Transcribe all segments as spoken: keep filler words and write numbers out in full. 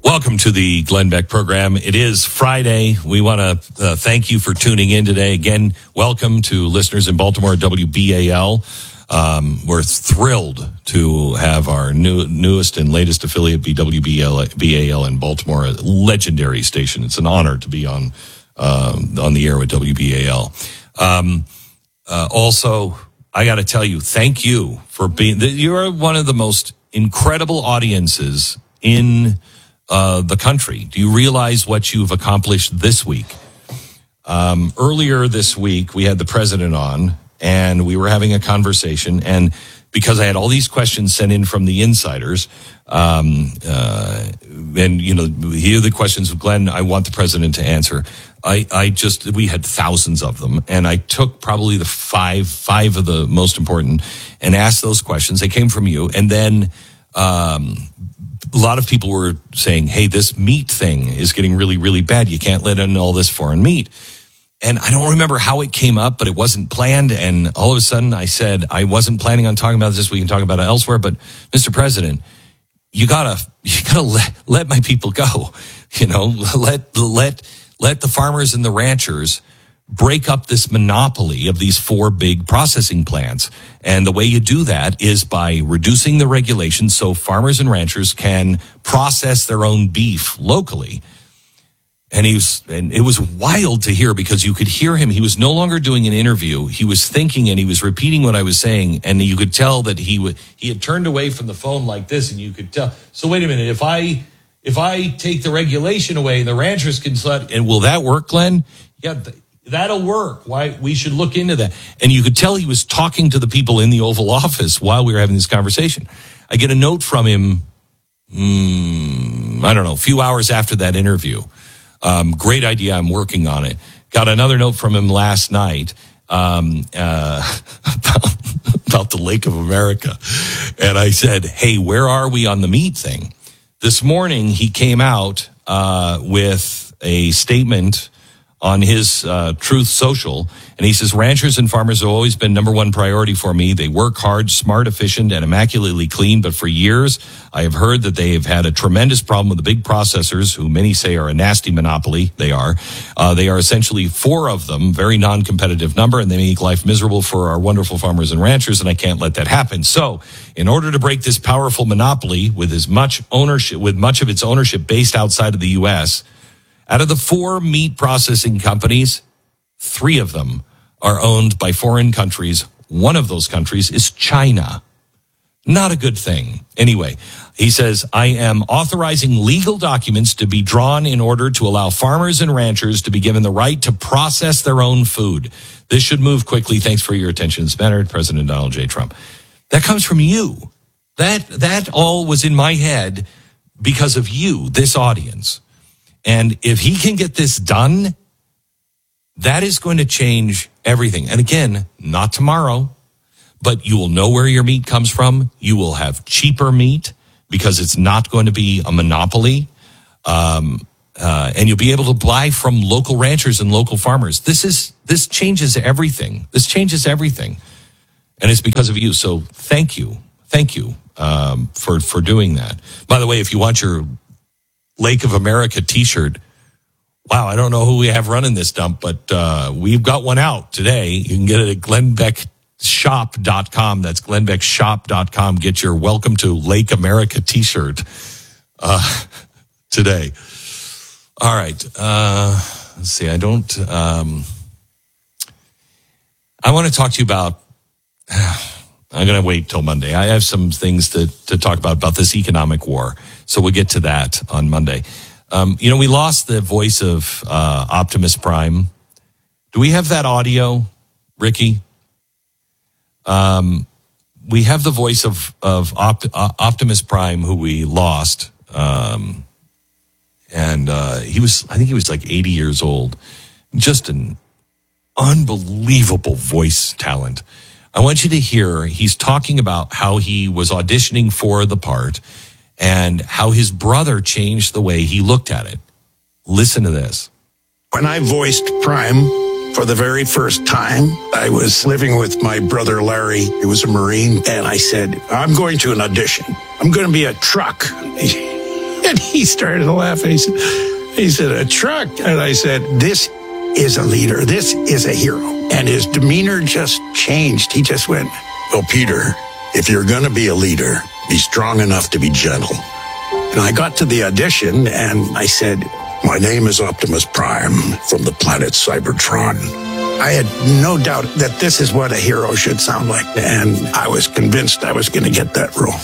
Welcome to the Glenn Beck program. It is Friday. We want to uh, thank you for tuning in today. Again, welcome to listeners in Baltimore at W B A L. Um, we're thrilled to have our new, newest and latest affiliate be W B A L in Baltimore, a legendary station. It's an honor to be on uh, on the air with W B A L. Um, uh, also, I got to tell you, thank you for being. You're one of the most incredible audiences in Uh, the country. Do you realize what you've accomplished this week? Um, earlier this week, we had the president on, and we were having a conversation. And because I had all these questions sent in from the insiders, um, uh, and you know, here are the questions of Glenn I want the president to answer. I, I just we had thousands of them, and I took probably the five five of the most important and asked those questions. They came from you, and then. Um, A lot of people were saying, hey, this meat thing is getting really, really bad. You can't let in all this foreign meat. And I don't remember how it came up, but it wasn't planned. And all of a sudden I said, I wasn't planning on talking about this. We can talk about it elsewhere. But Mister President, you gotta, you gotta let, let my people go. You know, let, let, let the farmers and the ranchers break up this monopoly of these four big processing plants. And the way you do that is by reducing the regulations so farmers and ranchers can process their own beef locally. And he was, and it was wild to hear because you could hear him. He was no longer doing an interview. He was thinking and he was repeating what I was saying. And you could tell that he would, he had turned away from the phone like this, and you could tell. So wait a minute, if I, if I take the regulation away, the ranchers can let, and will that work, Glenn? Yeah. The, That'll work. Why we should look into that. And you could tell he was talking to the people in the Oval Office while we were having this conversation. I get a note from him, mm, I don't know, a few hours after that interview. Um, great idea. I'm working on it. Got another note from him last night um, uh, about, about the Lake of America. And I said, hey, where are we on the meat thing? This morning, he came out uh, with a statement on his uh, Truth Social, and he says, ranchers and farmers have always been number one priority for me. They work hard, smart, efficient, and immaculately clean, but for years, I have heard that they have had a tremendous problem with the big processors, who many say are a nasty monopoly. They are. Uh, they are essentially four of them, very non-competitive number, and they make life miserable for our wonderful farmers and ranchers, and I can't let that happen. So, in order to break this powerful monopoly with as much ownership, with much of its ownership based outside of the U S, out of the four meat processing companies, three of them are owned by foreign countries. One of those countries is China. Not a good thing. Anyway, he says, I am authorizing legal documents to be drawn in order to allow farmers and ranchers to be given the right to process their own food. This should move quickly. Thanks for your attention. This matter, President Donald J. Trump. That comes from you. That, that all was in my head because of you, this audience. And if he can get this done, that is going to change everything. And again, not tomorrow, but you will know where your meat comes from. You will have cheaper meat because it's not going to be a monopoly. Um, uh, and you'll be able to buy from local ranchers and local farmers. This is, this changes everything. This changes everything. And it's because of you. So thank you. Thank you, um, for, for doing that. By the way, if you want your Lake of America t-shirt. Wow, I don't know who we have running this dump, but uh, we've got one out today. You can get it at glenn beck shop dot com. That's glenn beck shop dot com. Get your Welcome to Lake America t-shirt uh, today. All right. Uh, let's see. I don't... Um, I want to talk to you about... I'm going to wait till Monday. I have some things to, to talk about, about this economic war. So we'll get to that on Monday. Um, you know, we lost the voice of uh, Optimus Prime. Do we have that audio, Ricky? Um, we have the voice of, of Opt- uh, Optimus Prime, who we lost. Um, and uh, he was, I think he was like eighty years old. Just an unbelievable voice talent. I want you to hear, he's talking about how he was auditioning for the part and how his brother changed the way he looked at it. Listen to this. When I voiced Prime for the very first time, I was living with my brother Larry, who was a Marine, and I said, I'm going to an audition. I'm going to be a truck. And he started to laugh. And he said, he said, a truck. And I said, this is a leader. This is a hero. And his demeanor just changed. He just went, well, Peter, if you're going to be a leader, be strong enough to be gentle. And I got to the audition and I said, my name is Optimus Prime from the planet Cybertron. I had no doubt that this is what a hero should sound like. And I was convinced I was going to get that role.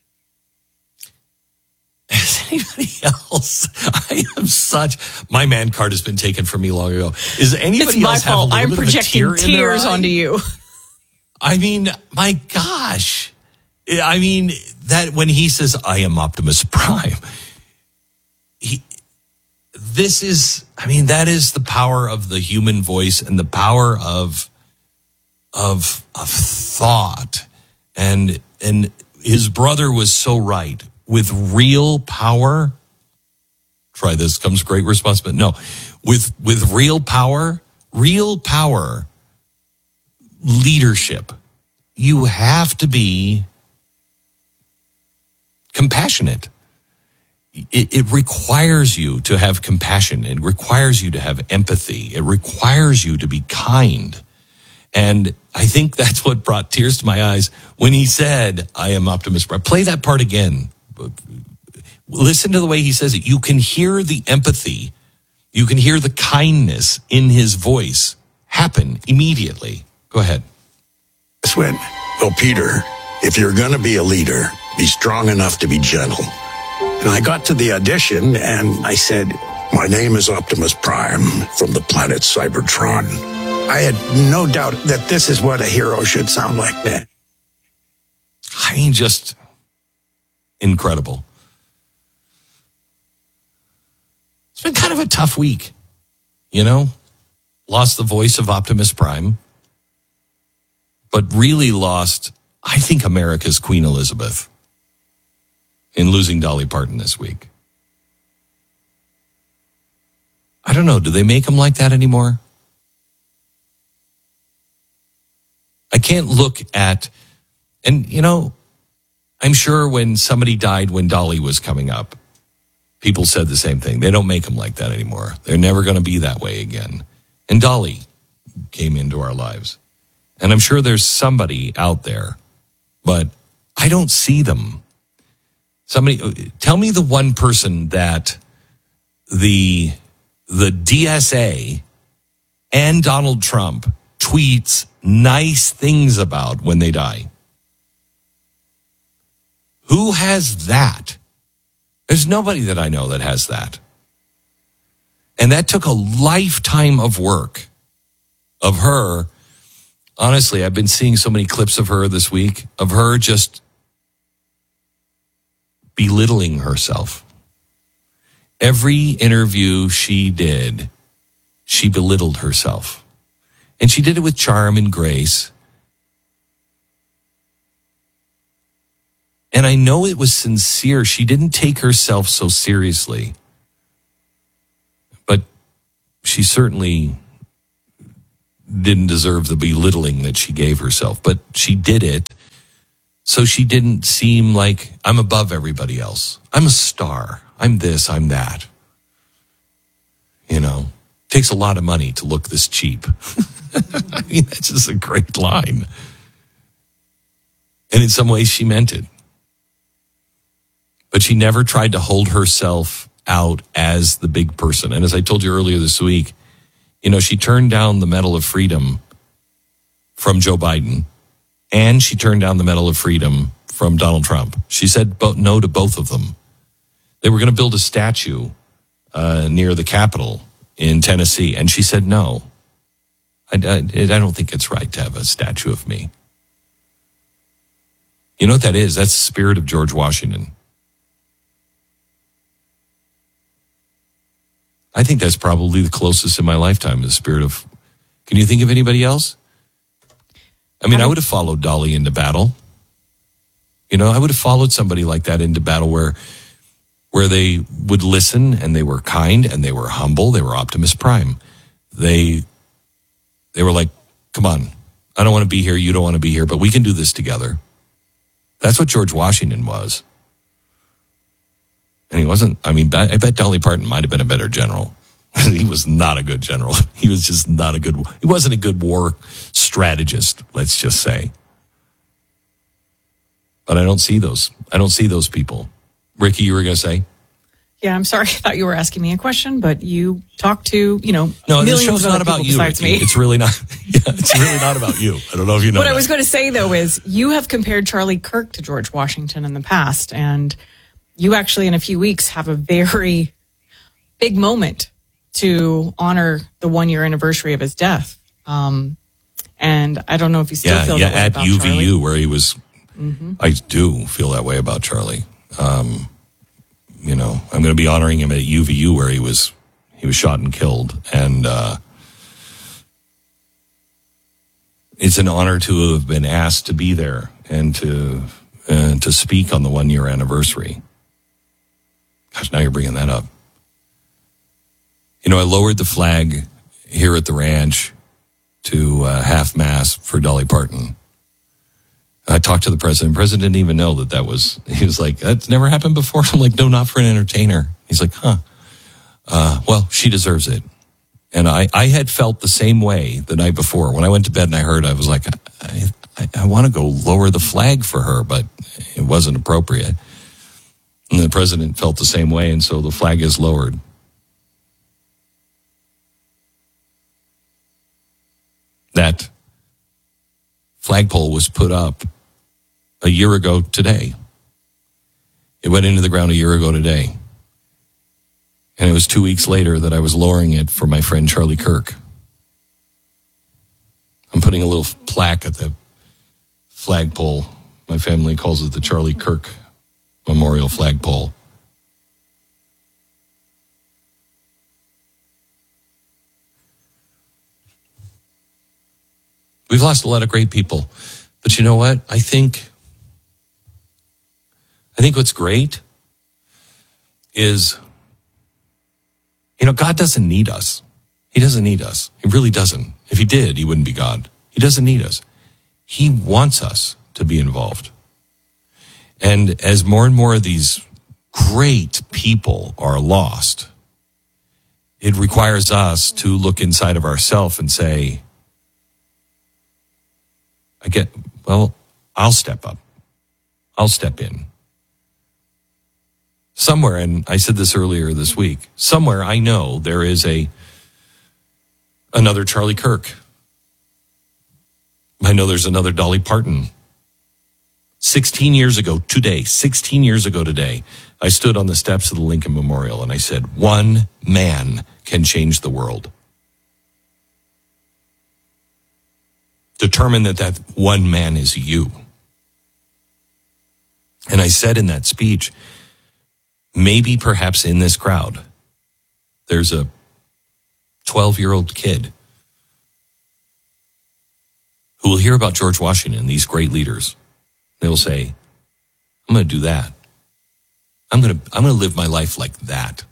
Is anybody else? I am such. My man card has been taken from me long ago. Is anybody it's my else fault. have a little I'm bit projecting of a tear in their tears eye? onto you. I mean, my gosh. I mean, that when he says, I am Optimus Prime, he, this is, I mean, that is the power of the human voice and the power of, of, of thought. And, and his brother was so right. With real power, try this, comes great responsibility. No, with, with real power, real power, leadership, you have to be compassionate. It, it requires you to have compassion. It requires you to have empathy. It requires you to be kind. And I think that's what brought tears to my eyes when he said, I am Optimus Prime. Play that part again. Listen to the way he says it. You can hear the empathy. You can hear the kindness in his voice happen immediately. Go ahead. This went, well, Peter, if you're going to be a leader, be strong enough to be gentle. And I got to the audition and I said, my name is Optimus Prime from the planet Cybertron. I had no doubt that this is what a hero should sound like. I mean, just incredible. It's been kind of a tough week, you know? Lost the voice of Optimus Prime, but really lost, I think, America's Queen Elizabeth in losing Dolly Parton this week. I don't know. Do they make them like that anymore? I can't look at, and you know, I'm sure when somebody died when Dolly was coming up, people said the same thing. They don't make them like that anymore. They're never going to be that way again. And Dolly came into our lives. And I'm sure there's somebody out there, but I don't see them. Somebody, tell me the one person that the, the D S A and Donald Trump tweets nice things about when they die. Who has that? There's nobody that I know that has that. And that took a lifetime of work of her. Honestly, I've been seeing so many clips of her this week, of her just belittling herself. Every interview she did, she belittled herself. And she did it with charm and grace. And I know it was sincere. She didn't take herself so seriously. But she certainly didn't deserve the belittling that she gave herself. But she did it so she didn't seem like I'm above everybody else. I'm a star. I'm this, I'm that. You know, it takes a lot of money to look this cheap. I mean, that's just a great line. And in some ways she meant it. But she never tried to hold herself out as the big person. And as I told you earlier this week, you know, she turned down the Medal of Freedom from Joe Biden, and she turned down the Medal of Freedom from Donald Trump. She said bo- no to both of them. They were going to build a statue uh, near the Capitol in Tennessee, and she said no. I, I, I don't think it's right to have a statue of me. You know what that is? That's the spirit of George Washington. I think that's probably the closest in my lifetime, the spirit of, can you think of anybody else? I mean, I would have followed Dolly into battle. You know, I would have followed somebody like that into battle where, where they would listen and they were kind and they were humble. They were Optimus Prime. They, they were like, come on, I don't want to be here. You don't want to be here, but we can do this together. That's what George Washington was. And he wasn't, I mean, I bet Dolly Parton might have been a better general. He was not a good general. He was just not a good, he wasn't a good war strategist, let's just say. But I don't see those. I don't see those people. Ricky, you were going to say? Yeah, I'm sorry. I thought you were asking me a question, but you talk to, you know, no, millions this show's of not other about people you, besides Ricky. me. It's really not. Yeah, it's really not about you. I don't know if you know What that. I was going to say, though, is you have compared Charlie Kirk to George Washington in the past, and you actually, in a few weeks, have a very big moment to honor the one-year anniversary of his death. Um, and I don't know if you still yeah, feel yeah, that way at about U V U Charlie. where he was. Mm-hmm. I do feel that way about Charlie. Um, you know, I'm going to be honoring him at U V U where he was. He was shot and killed, and uh, it's an honor to have been asked to be there and to uh, to speak on the one year anniversary. Gosh, now you're bringing that up. You know, I lowered the flag here at the ranch to uh, half mast for Dolly Parton. I talked to the president. The president didn't even know that that was, he was like, that's never happened before. I'm like, no, not for an entertainer. He's like, huh. Uh, well, she deserves it. And I, I had felt the same way the night before. When I went to bed and I heard, I was like, I, I, I want to go lower the flag for her, but it wasn't appropriate. And the president felt the same way, and so the flag is lowered. That flagpole was put up a year ago today. It went into the ground a year ago today. And it was two weeks later that I was lowering it for my friend Charlie Kirk. I'm putting a little plaque at the flagpole. My family calls it the Charlie Kirk Memorial Flagpole. We've lost a lot of great people. But you know what? I think, I think what's great is, you know, God doesn't need us. He doesn't need us. He really doesn't. If he did, he wouldn't be God. He doesn't need us. He wants us to be involved. And as more and more of these great people are lost, it requires us to look inside of ourselves and say, I get, well, I'll step up. I'll step in. Somewhere, and I said this earlier this week, somewhere I know there is a another Charlie Kirk. I know there's another Dolly Parton. sixteen years ago today, sixteen years ago today, I stood on the steps of the Lincoln Memorial and I said, one man can change the world. Determine that that one man is you. And I said in that speech, maybe perhaps in this crowd, there's a twelve-year-old kid who will hear about George Washington, these great leaders. They will say, I'm going to do that. I'm going to, I'm going to live my life like that.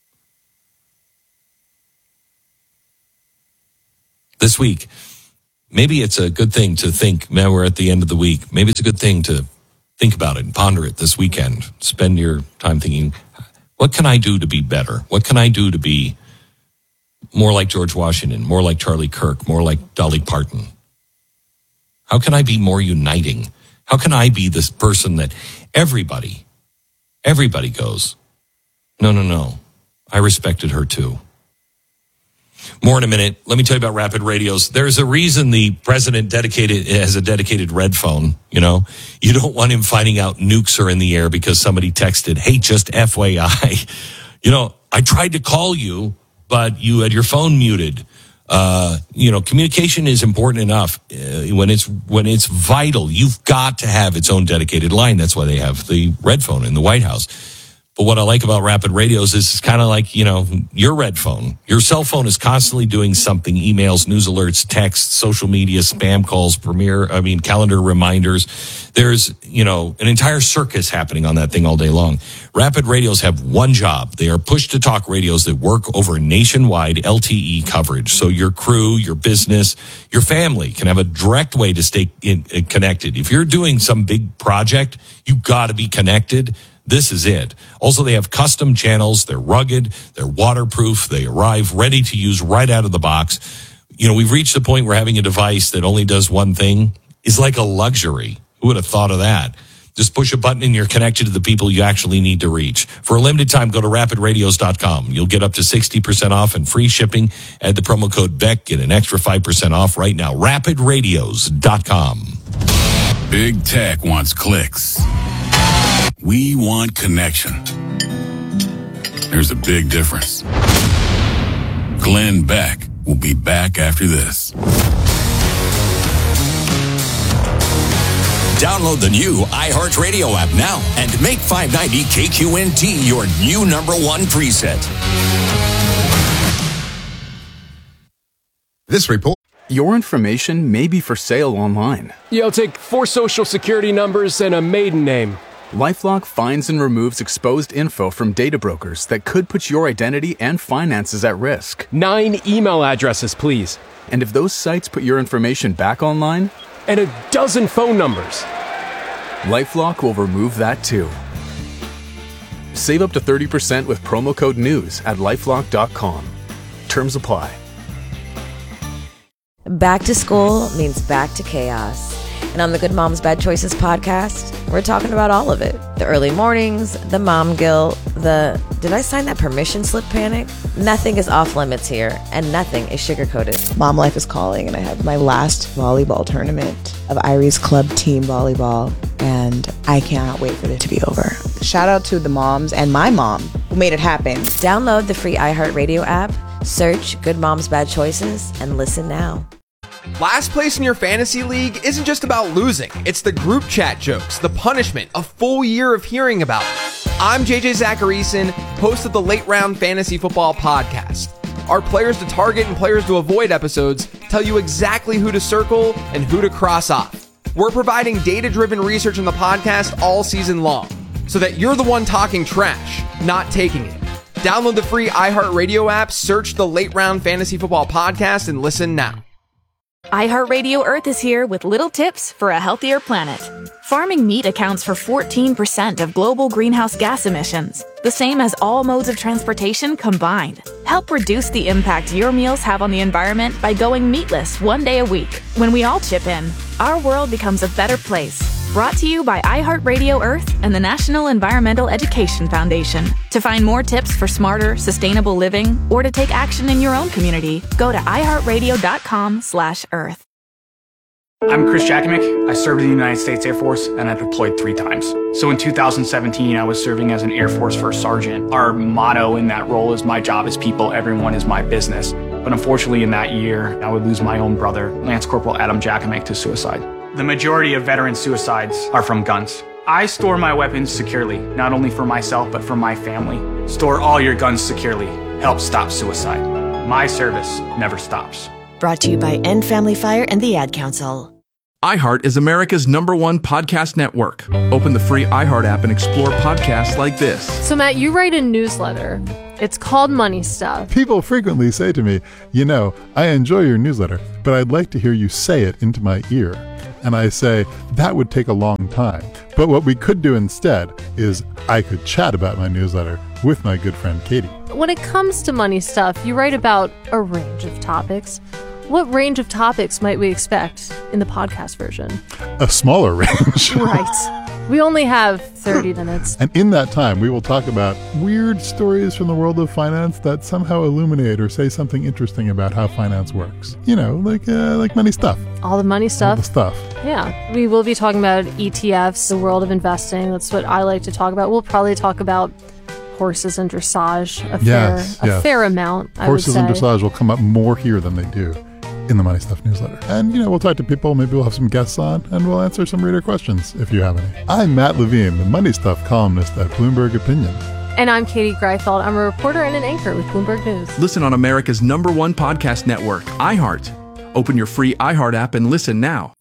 This week, maybe it's a good thing to think, man, we're at the end of the week. Maybe it's a good thing to think about it and ponder it this weekend. Spend your time thinking, what can I do to be better? What can I do to be more like George Washington, more like Charlie Kirk, more like Dolly Parton? How can I be more uniting? How can I be this person that everybody, everybody goes, no, no, no, I respected her too. More in a minute. Let me tell you about Rapid Radios. There's a reason the president dedicated has a dedicated red phone. You know, you don't want him finding out nukes are in the air because somebody texted, hey, just F Y I. You know, I tried to call you, but you had your phone muted. Uh, you know, communication is important enough uh, when it's when it's vital. You've got to have its own dedicated line. That's why they have the red phone in the White House. But what I like about Rapid Radios is it's kind of like, you know, your red phone. Your cell phone is constantly doing something, emails, news alerts, texts, social media, spam calls, premiere, I mean, calendar reminders. There's, you know, an entire circus happening on that thing all day long. Rapid Radios have one job. They are push-to-talk radios that work over nationwide L T E coverage. So your crew, your business, your family can have a direct way to stay in, in connected. If you're doing some big project, you got to be connected. this is it. Also, they have custom channels. They're rugged. They're waterproof. They arrive ready to use right out of the box. You know, we've reached the point where having a device that only does one thing is like a luxury. Who would have thought of that? Just push a button and you're connected to the people you actually need to reach. For a limited time, go to rapid radios dot com. You'll get up to sixty percent off and free shipping. Add the promo code Beck, get an extra five percent off right now. rapid radios dot com. Big tech wants clicks. We want connection. There's a big difference. Glenn Beck will be back after this. Download the new iHeartRadio app now and make five ninety K Q N T your new number one preset. This report. Your information may be for sale online. Yeah, I'll take four social security numbers and a maiden name. LifeLock finds and removes exposed info from data brokers that could put your identity and finances at risk. Nine email addresses, please. And if those sites put your information back online, and a dozen phone numbers, LifeLock will remove that too. Save up to thirty percent with promo code NEWS at lifelock dot com. Terms apply. Back to school means back to chaos. And on the Good Moms Bad Choices podcast, we're talking about all of it. The early mornings, the mom guilt, the did I sign that permission slip panic? Nothing is off limits here, and nothing is sugar-coated. Mom life is calling, and I have my last volleyball tournament of Irie's Club Team Volleyball, and I cannot wait for it to be over. Shout out to the moms and my mom who made it happen. Download the free iHeartRadio app, search Good Moms Bad Choices, and listen now. Last place in your fantasy league isn't just about losing. It's the group chat jokes, the punishment, a full year of hearing about it. I'm J J Zacharyson, host of the Late Round Fantasy Football Podcast. Our players to target and players to avoid episodes tell you exactly who to circle and who to cross off. We're providing data-driven research in the podcast all season long, so that you're the one talking trash, not taking it. Download the free iHeartRadio app, search the Late Round Fantasy Football Podcast, and listen now. iHeartRadio Earth is here with little tips for a healthier planet. Farming meat accounts for fourteen percent of global greenhouse gas emissions, the same as all modes of transportation combined. Help reduce the impact your meals have on the environment by going meatless one day a week. When we all chip in, our world becomes a better place. Brought to you by iHeartRadio Earth and the National Environmental Education Foundation. To find more tips for smarter, sustainable living, or to take action in your own community, go to iHeartRadio.com slash Earth. I'm Chris Jakimick. I served in the United States Air Force, and I deployed three times. So in two thousand seventeen, I was serving as an Air Force First Sergeant. Our motto in that role is, my job is people, everyone is my business. But unfortunately, in that year, I would lose my own brother, Lance Corporal Adam Jakimick, to suicide. The majority of veteran suicides are from guns. I store my weapons securely, not only for myself, but for my family. Store all your guns securely. Help stop suicide. My service never stops. Brought to you by End Family Fire and the Ad Council. iHeart is America's number one podcast network. Open the free iHeart app and explore podcasts like this. So, Matt, you write a newsletter. It's called Money Stuff. People frequently say to me, you know, I enjoy your newsletter, but I'd like to hear you say it into my ear. And I say, that would take a long time. But what we could do instead is I could chat about my newsletter with my good friend Katie. When it comes to Money Stuff, you write about a range of topics. What range of topics might we expect in the podcast version? A smaller range. Right. We only have thirty minutes. And in that time, we will talk about weird stories from the world of finance that somehow illuminate or say something interesting about how finance works. You know, like uh, like money stuff. All the money stuff. All the stuff. Yeah. We will be talking about E T Fs, the world of investing. That's what I like to talk about. We'll probably talk about horses and dressage a yes, fair, yes. a fair amount, I Horses would say. and dressage will come up more here than they do in the Money Stuff newsletter. And, you know, we'll talk to people, maybe we'll have some guests on, and we'll answer some reader questions if you have any. I'm Matt Levine, the Money Stuff columnist at Bloomberg Opinion. And I'm Katie Greifeld. I'm a reporter and an anchor with Bloomberg News. Listen on America's number one podcast network, iHeart. Open your free iHeart app and listen now.